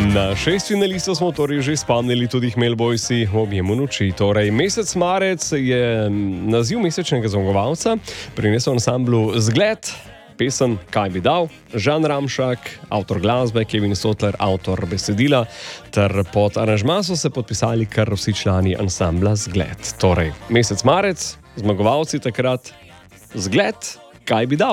Na 6 finalistov smo torej že spomnili tudi Hmelbojsi v objemu noči. Torej, mesec marec je naziv mesečnega zmagovalca prinesel ansamblu Zgled, pesem Kaj bi dal, Žan Ramšak, avtor glasbe, Kevin Sotler, avtor besedila, ter pod aranžma so se podpisali kar vsi člani ansambla Zgled. Torej, mesec marec, zmagovalci takrat Zgled, Kaj bi dal.